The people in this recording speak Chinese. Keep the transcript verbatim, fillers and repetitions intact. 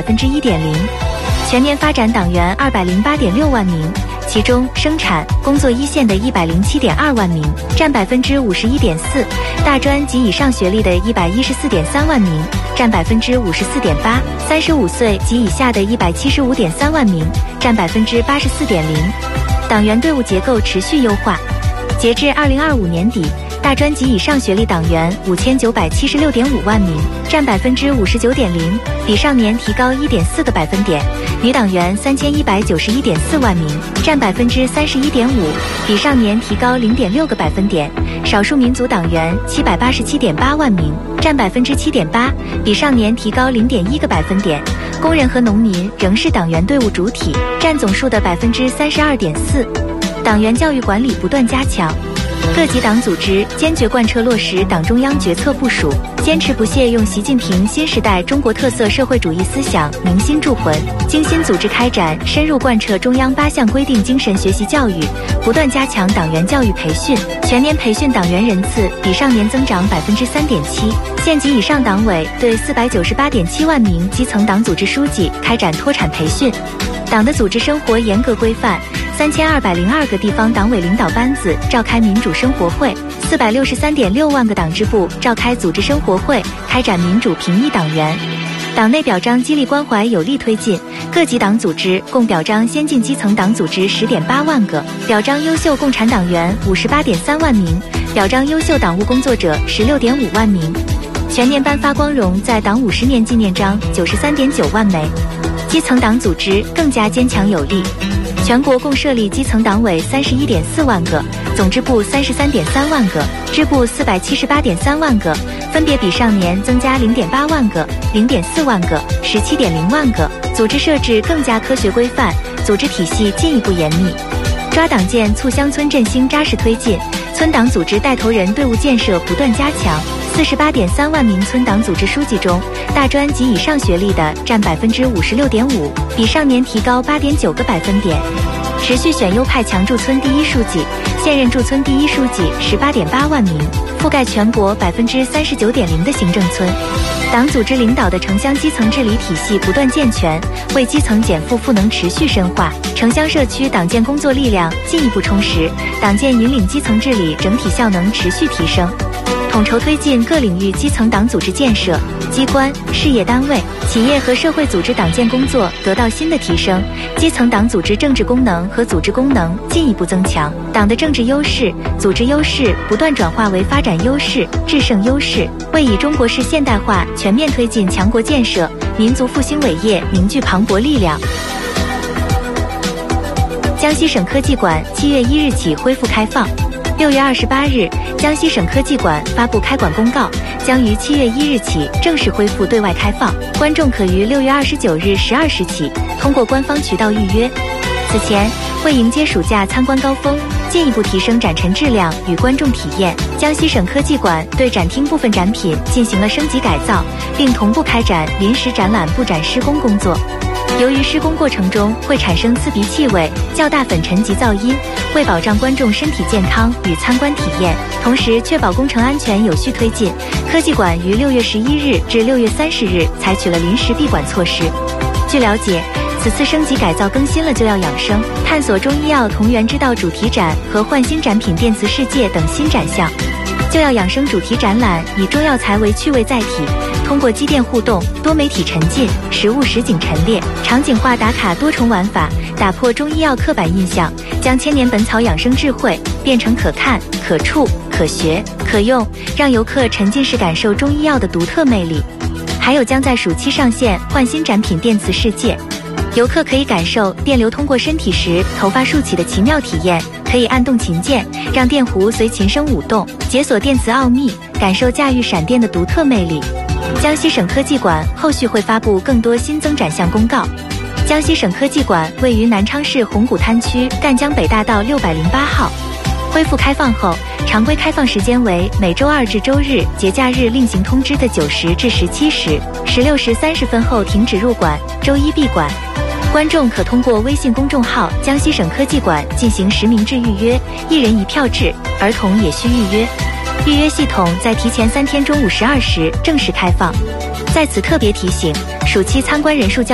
分之一点零。全年发展党员二百零八点六万名，其中生产工作一线的一百零七点二万名，占百分之五十一点四；大专及以上学历的一百一十四点三万名，占百分之五十四点八；三十五岁及以下的一百七十五点三万名，占百分之八十四点零。党员队伍结构持续优化，截至二零二五年底，大专及以上学历党员五千九百七十六点五万名，占百分之五十九点零，比上年提高一点四个百分点；女党员三千一百九十一点四万名，占百分之三十一点五，比上年提高零点六个百分点；少数民族党员七百八十七点八万名，占百分之七点八，比上年提高零点一个百分点；工人和农民仍是党员队伍主体，占总数的百分之三十二点四。党员教育管理不断加强。各级党组织坚决贯彻落实党中央决策部署，坚持不懈用习近平新时代中国特色社会主义思想铭心铸魂，精心组织开展深入贯彻中央八项规定精神学习教育，不断加强党员教育培训，全年培训党员人次比上年增长百分之三点七。县级以上党委对四百九十八点七万名基层党组织书记开展脱产培训，党的组织生活严格规范。三千二百零二个地方党委领导班子召开民主生活会，四百六十三点六万个党支部召开组织生活会，开展民主评议党员。党内表彰激励关怀有力推进，各级党组织共表彰先进基层党组织十点八万个，表彰优秀共产党员五十八点三万名，表彰优秀党务工作者十六点五万名。全年颁发光荣在党五十年纪念章九十三点九万枚，基层党组织更加坚强有力。全国共设立基层党委三十一点四万个，总支部三十三点三万个，支部四百七十八点三万个，分别比上年增加零点八万个、零点四万个、十七点零万个。组织设置更加科学规范，组织体系进一步严密。抓党建促乡村振兴扎实推进，村党组织带头人队伍建设不断加强。四十八点三万名村党组织书记中，大专及以上学历的占百分之五十六点五，比上年提高八点九个百分点。持续选优派强驻村第一书记，现任驻村第一书记十八点八万名，覆盖全国百分之三十九点零的行政村。党组织领导的城乡基层治理体系不断健全，为基层减负赋能持续深化，城乡社区党建工作力量进一步充实，党建引领基层治理整体效能持续提升。统筹推进各领域基层党组织建设，机关、事业单位、企业和社会组织党建工作得到新的提升，基层党组织政治功能和组织功能进一步增强，党的政治优势、组织优势不断转化为发展优势、制胜优势，为以中国式现代化全面推进强国建设、民族复兴伟业凝聚磅礴力量。江西省科技馆七月一日起恢复开放。六月二十八日，江西省科技馆发布开馆公告，将于七月一日起正式恢复对外开放，观众可于六月二十九日十二时起通过官方渠道预约。此前，为迎接暑假参观高峰，进一步提升展陈质量与观众体验，江西省科技馆对展厅部分展品进行了升级改造，并同步开展临时展览布展施工工作。由于施工过程中会产生刺鼻气味、较大粉尘及噪音，为保障观众身体健康与参观体验，同时确保工程安全有序推进，科技馆于六月十一日至六月三十日采取了临时闭馆措施。据了解，此次升级改造更新了就要养生、探索中医药同源之道主题展和焕新展品电磁世界等新展项。就要养生主题展览以中药材为趣味载体，通过机电互动、多媒体沉浸、实物实景陈列、场景化打卡多重玩法，打破中医药刻板印象，将千年本草养生智慧变成可看、可触、可学、可用，让游客沉浸式感受中医药的独特魅力。还有将在暑期上线焕新展品电磁世界，游客可以感受电流通过身体时头发竖起的奇妙体验，可以按动琴键，让电弧随琴声舞动，解锁电磁奥秘，感受驾驭闪电的独特魅力。江西省科技馆后续会发布更多新增展项公告。江西省科技馆位于南昌市红谷滩区赣江北大道六百零八号。恢复开放后，常规开放时间为每周二至周日，节假日另行通知的九时至十七时，十六时三十分后停止入馆，周一闭馆。观众可通过微信公众号江西省科技馆进行实名制预约，一人一票制，儿童也需预约。预约系统在提前三天中午十二时正式开放。在此特别提醒，暑期参观人数较